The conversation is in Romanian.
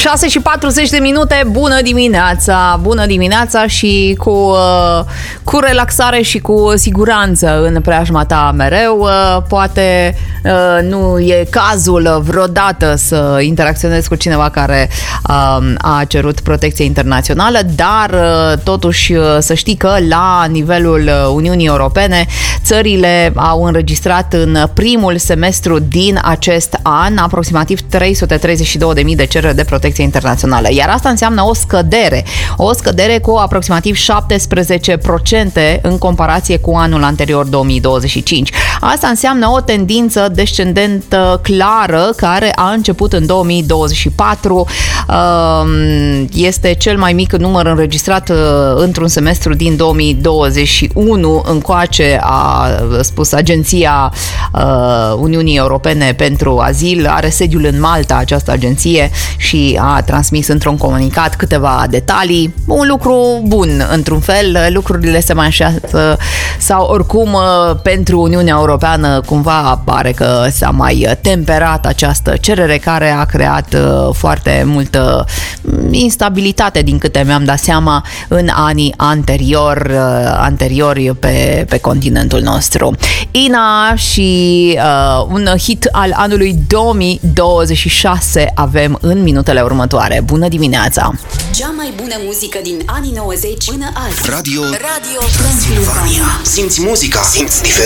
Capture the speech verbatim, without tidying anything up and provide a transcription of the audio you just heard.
șase și patruzeci de minute, bună dimineața, bună dimineața și cu, uh, cu relaxare și cu siguranță în preajma ta mereu. Uh, poate uh, nu e cazul vreodată să interacționezi cu cineva care uh, a cerut protecție internațională, dar uh, totuși uh, să știi că la nivelul Uniunii Europene țările au înregistrat în primul semestru din acest an aproximativ trei sute treizeci și două de mii de cereri de protecție internațională, iar asta înseamnă o scădere, o scădere cu aproximativ șaptesprezece la sută în comparație cu anul anterior, două mii douăzeci și cinci. Asta înseamnă o tendință descendentă clară care a început în două mii douăzeci și patru. Este cel mai mic număr înregistrat într-un semestru din două mii douăzeci și unu încoace, a spus Agenția Uniunii Europene pentru Azil. Are sediul în Malta această agenție și a transmis într-un comunicat câteva detalii. Un lucru bun, într-un fel, lucrurile se mai așează sau oricum pentru Uniunea Europeană cumva pare că s-a mai temperat această cerere care a creat foarte multă instabilitate, din câte mi-am dat seama, în anii anterior, anteriori pe, pe continentul nostru. Ina și uh, un hit al anului două mii douăzeci și șase avem în minutele următoare. Bună dimineața! Cea mai bună muzică din anii nouăzeci până azi. Radio, Radio Transilvania. Simți muzica, simți diferența.